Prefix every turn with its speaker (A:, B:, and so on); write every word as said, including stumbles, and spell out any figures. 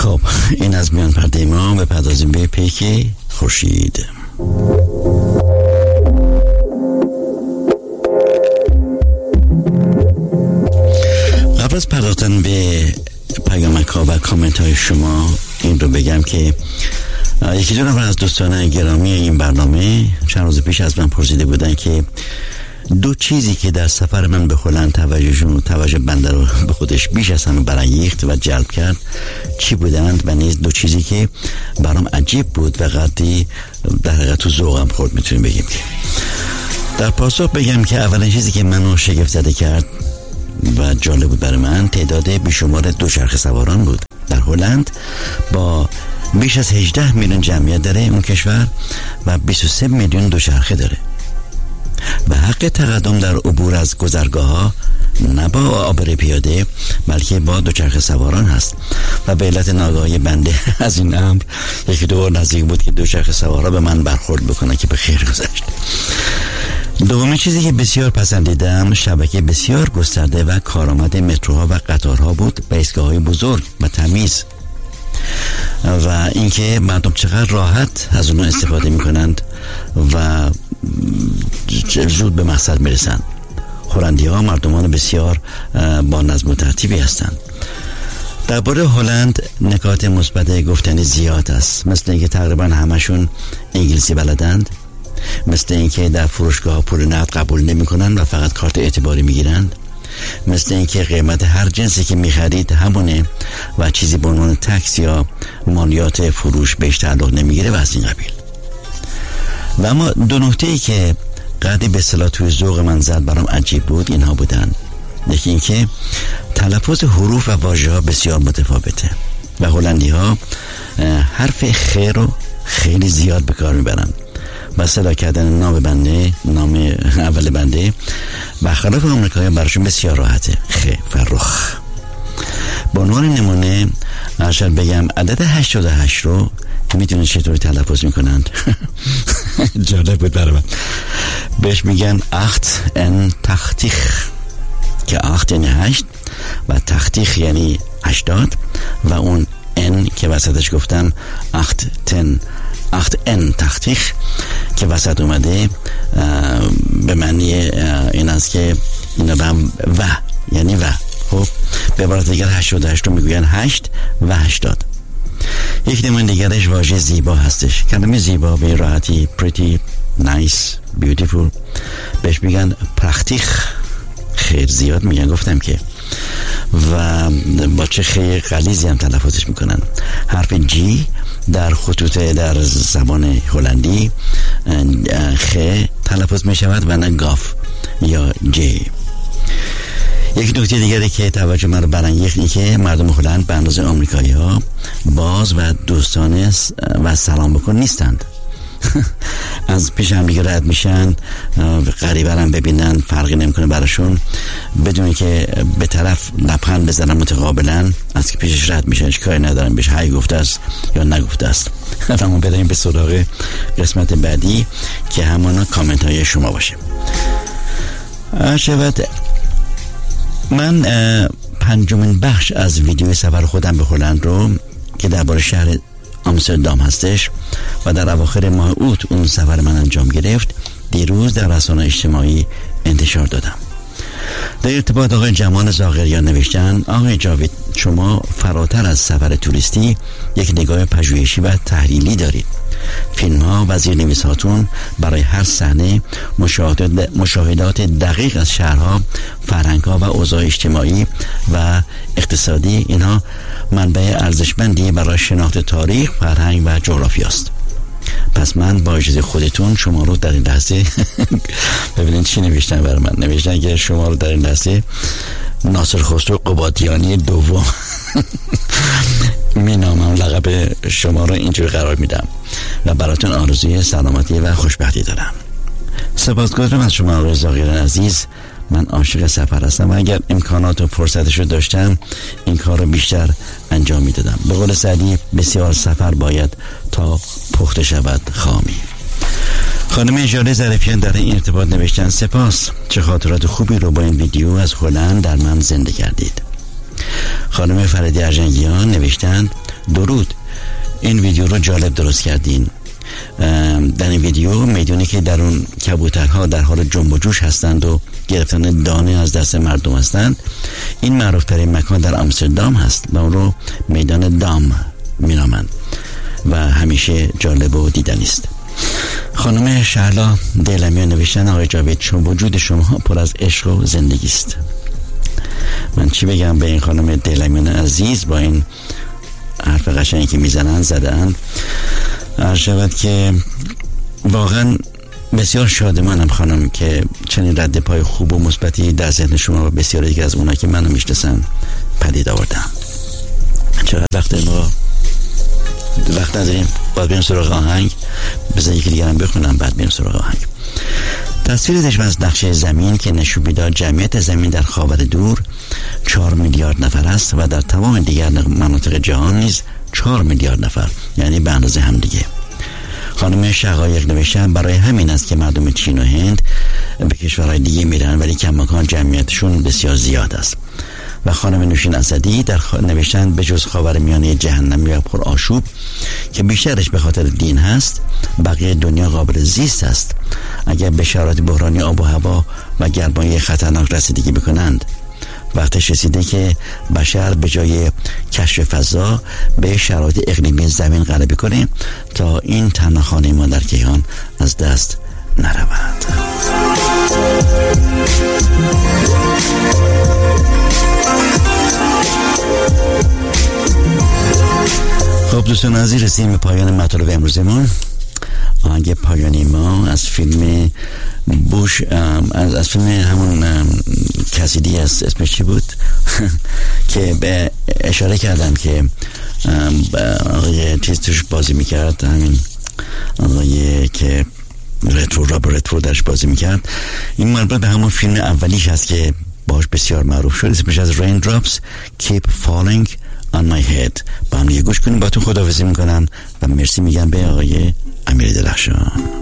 A: خب این از میان پرده ما بپردازیم به پیک خورشید. قبل از پرداختن به پیامک ها و کامنت های شما این رو بگم که یکی دو نفر از دوستان گرامی این برنامه چند روز پیش از من پرسیده بودن که دو چیزی که در سفر من به هلند توجهشون و توجه بنده رو به خودش بیش از همه برانگیخت و جلب کرد چی بودند و نیز دو چیزی که برام عجیب بود و قدری در حقیقت تو ذوقم خورد میتونیم بگیم. که در پاسخ بگم که اولین چیزی که منو شگفت زده کرد و جالب بود برای من تعداد بیشمار دوچرخه سواران بود. در هلند با بیش از هجده میلیون جمعیت داره اون کشور و بیست و سه میلیون دوچرخه داره و حق تقدم در عبور از گذرگاه ها نه با عابر پیاده بلکه با دوچرخه سواران هست و به علت ناگاهی بنده از این امر یکی دو بار نزدیک بود که دوچرخه سوارا به من برخورد بکنن که به خیر گذشت. دومین چیزی که بسیار پسندیدم شبکه بسیار گسترده و کارآمد متروها و قطارها بود و ایستگاه‌های بزرگ و تمیز و اینکه مردم چقدر راحت از اونها استفاده میکنند و زود به مقصد میرسند. هلندی ها مردمان بسیار با نظم و ترتیبی هستند. درباره هلند نکات مثبت گفتنی زیاد است، مثل اینکه تقریبا همشون انگلیسی بلدند، مثل اینکه در فروشگاه پول نقد قبول نمیکنند و فقط کارت اعتباری میگیرند، مثل اینکه قیمت هر جنسی که میخرید همونه و چیزی به عنوان تکس یا مالیات فروش بهش تعلق نمیگیره و از این قبیل. و اما دو نکته‌ای که قدری به اصطلاح توی ذوق من زد برام عجیب بود اینها بودن. یکی اینکه تلفظ حروف و واژه‌ها بسیار متفاوته و هلندی ها حرف خ رو خیلی زیاد به کار میبرن و صدا کردن نام بنده نام اول بنده برخلاف آمریکایی براشون بسیار راحته. خ فرخ. به عنوان نمونه ارشد بگم عدد هشتاد و هشت رو میتونید چطوری تلفظ میکنند؟ جالب بود برای من. بهش میگن اخت ان تختیخ که اخت یعنی هشت و تختیخ یعنی هشتاد و اون ان که وسطش گفتم اخت تن اخت ان تختیخ که وسط اومده به معنی این است که اینا به هم و یعنی و. خب به عبارت دیگر هشتاد و هشت رو میگوین هشت و هشتاد. یک نمونه دیگرش واژه زیبا هستش. کلمه زیبا به راحتی pretty, nice, beautiful بهش میگن پرختیخ. خیر زیاد میگن گفتم که و با چه خیر غلیظی هم تلفظش میکنن. حرف جی در خطوط در زبان هلندی خ تلفظ میشود و نه گاف یا جی. یک نکته دیگری که توجه من رو برانگیخت اینه که مردم هلند به اندازه آمریکایی ها باز و دوستانه و سلام بکن نیستند. از پیش هم دیگه رد میشن، غریبه هم ببینن فرقی نمیکنه براشون، بدون که به طرف لبخند بزنن متقابلا از که پیشش رد میشن، هیچ کاری ندارن بهش هی گفته است یا نگفته است. اما بریم به سراغ قسمت بعدی که همانا کامنت های شما باشه. شود من پنجمین بخش از ویدیو سفر خودم به هلند رو که درباره شهر آمستردام هستش و در اواخر ماه اوت اون سفر من انجام گرفت دیروز در رسانه‌های اجتماعی انتشار دادم. در ارتباط آقای جمال زاغریان نوشتن آقای جاوید شما فراتر از سفر توریستی یک نگاه پژوهشی و تحلیلی دارید. فیلم ها و زیرنویس هاتون برای هر صحنه مشاهدات دقیق از شهرها، فرهنگ ها و اوضاع اجتماعی و اقتصادی اینها منبع ارزشمندی برای شناخت تاریخ، فرهنگ و جغرافیا است. پس من با اجازه خودتون شما رو در این لحظه ببینید چی نوشتن برای من. نوشتن که شما رو در این لحظه ناصر خسرو قبادیانی دوم می نامم، لقب شما رو اینجور قرار میدم و براتون آرزوی سلامتی و خوشبختی دارم. سپاسگزارم از شما آقای زاغریان عزیز. من عاشق سفر هستم و اگر امکانات و فرصتش رو داشتم این کار رو بیشتر انجام میدادم. به قول سعدی بسیار سفر باید تا پخته شود خامی. خانم ژاله ظریفیان در این ارتباط نوشتن سپاس، چه خاطرات خوبی رو با این ویدیو از هلند در من زنده کردید. خانم فریدی ارژنگیان نوشتند درود، این ویدیو رو جالب درست کردین. در این ویدیو میدونی که در اون کبوترها در حال جنب و جوش هستند و گرفتن دانه از دست مردم هستند. این معروف ترین مکان در آمستردام هست و اون رو میدان دام مینامند و همیشه جالب و دیدنی است. خانم شهلا دیلمیان نوشتن آقای جاوید چون وجود شما پر از عشق و زندگی است. من چی بگم به این خانم دیلمیان عزیز با این حرف قشنگی که میزنن زدن. عرض شود که واقعا بسیار شادمانم خانم که چنین رد پای خوب و مثبتی در ذهن شما و بسیار دیگه از اونایی که منو میشناسن پدید آوردم. چقدر وقت ما وقت نداریم، باید بریم سراغ آهنگ. بذار یکی دیگه هم بخونم بعد بریم سراغ آهنگ. تصویر دشمن از نقشه زمین که نشون میداد جمعیت زمین در خاور دور چهار میلیارد نفر است و در تمام دیگر مناطق جهان نیز چهار میلیارد نفر، یعنی به اندازه هم دیگه. خانم شقایق نوشتن برای همین است که مردم چین و هند به کشورهای دیگه میرن ولی کماکان جمعیتشون بسیار زیاد است. و خانم نوشین اسدی در خ... نوشتن به جز خاورمیانه جهنمی و پر آشوب که بیشترش به خاطر دین هست، بقیه دنیا قابل زیست است اگر به شرایط بحرانی آب و هوا و گرمایی خطرناک رسیدگی بکنند. وقتش رسیده که بشر به جای کشف فضا به شرایط اقلیمی زمین غلبه کنه تا این تنهاخانه ما در کیهان از دست نرود. خب دوستان عزیز، رسیدیم به پایان مطالب امروزمون. آهنگ پایانی ما از فیلم بوش از, از فیلم همون کسیدی است، اسمش چی بود که به اشاره کردم که آقای چیز توش بازی میکرد، همین آقای که رترو رابر رترو درش بازی میکرد. این مربوط به همون فیلم اولیش هست که باش بسیار معروف شد، اسمش از Raindrops Keep Falling on My Head. با هم دیگه گوش کنیم. با تو خداحافظی میکنم و مرسی میگم به آقای امیر درخشان.